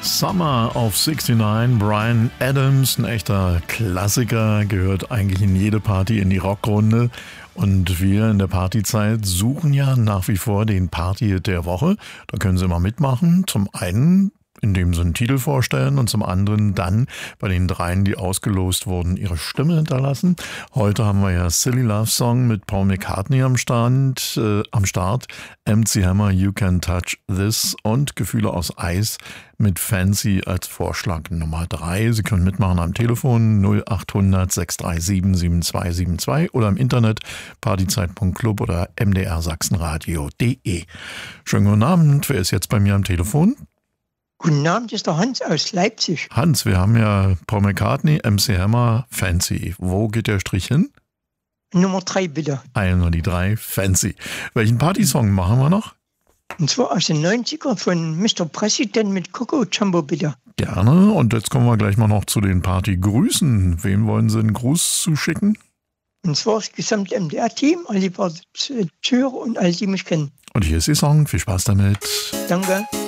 Summer of 69, Bryan Adams, ein echter Klassiker, gehört eigentlich in jede Party, in die Rockrunde. Und wir in der Partyzeit suchen ja nach wie vor den Party der Woche. Da können Sie mal mitmachen. Zum einen, indem Sie einen Titel vorstellen und zum anderen dann bei den dreien, die ausgelost wurden, ihre Stimme hinterlassen. Heute haben wir ja Silly Love Song mit Paul McCartney am Start, MC Hammer, You Can Touch This und Gefühle aus Eis mit Fancy als Vorschlag Nummer 3. Sie können mitmachen am Telefon 0800 637 7272 oder im Internet partyzeit.club oder mdrsachsenradio.de. Schönen guten Abend, wer ist jetzt bei mir am Telefon? Guten Abend, ist der Hans aus Leipzig. Hans, wir haben ja Paul McCartney, MC Hammer, Fancy. Wo geht der Strich hin? Nummer 3 bitte. Einmal die 3, Fancy. Welchen Partysong machen wir noch? Und zwar aus den 90er von Mr. President mit Coco Jumbo bitte. Gerne. Und jetzt kommen wir gleich mal noch zu den Partygrüßen. Wem wollen Sie einen Gruß zuschicken? Und zwar das gesamte MDR-Team, alle Zuhörer und alle, die mich kennen. Und hier ist Ihr Song. Viel Spaß damit. Danke.